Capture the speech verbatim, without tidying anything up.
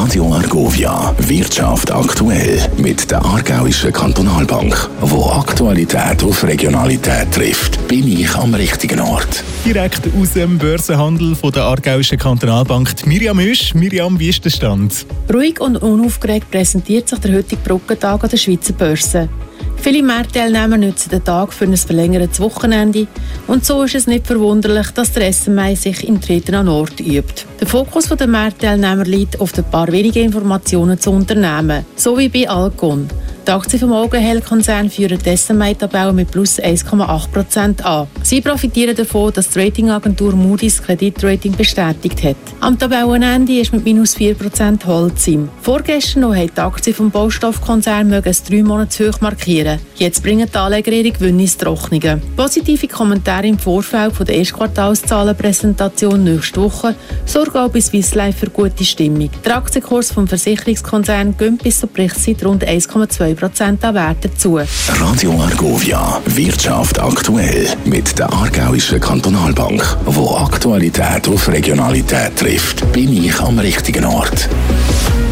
Radio Argovia, Wirtschaft aktuell mit der Aargauischen Kantonalbank, wo Aktualität auf Regionalität trifft. Bin ich am richtigen Ort? Direkt aus dem Börsenhandel von der Aargauischen Kantonalbank, die Miriam Oesch. Miriam, wie ist der Stand? Ruhig und unaufgeregt präsentiert sich der heutige Brückentag an der Schweizer Börse. Viele Marktteilnehmer nutzen den Tag für ein verlängertes Wochenende und so ist es nicht verwunderlich, dass der S M I sich im dritten Ort übt. Der Fokus der Marktteilnehmer liegt auf ein paar wenige Informationen zu Unternehmen, so wie bei Alcon. Die Aktie vom Augenheil-Konzern führen die S M I-Tabelle mit plus eins Komma acht Prozent an. Sie profitieren davon, dass die Ratingagentur Moody's Kreditrating bestätigt hat. Am Tabellenende ist mit minus vier Prozent Holcim. Vorgestern noch hat die Aktie vom Baustoffkonzern ein drei Monats hoch markieren. Jetzt bringen die Anleger ihre Gewinne ins Trockene. Positive Kommentare im Vorfeld von der Erstquartalszahlenpräsentation nächste Woche sorgen auch bei Swiss Life für gute Stimmung. Der Aktienkurs vom Versicherungskonzern geht bis zur Berichtszeit rund eins Komma zwei Prozent an Wert dazu. Radio Argovia, Wirtschaft aktuell mit der Aargauischen Kantonalbank, wo Aktualität auf Regionalität trifft. Bin ich am richtigen Ort?